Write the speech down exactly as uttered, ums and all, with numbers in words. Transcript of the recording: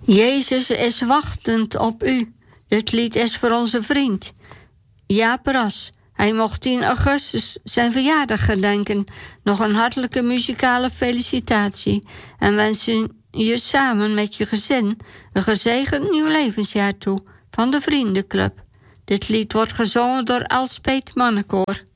Jezus is wachtend op u. Dit lied is voor onze vriend Jaap Ras. Hij mocht tien augustus zijn verjaardag gedenken. Nog een hartelijke muzikale felicitatie. En wensen je samen met je gezin een gezegend nieuw levensjaar toe van de Vriendenclub. Dit lied wordt gezongen door Elspeth Mannenkoor.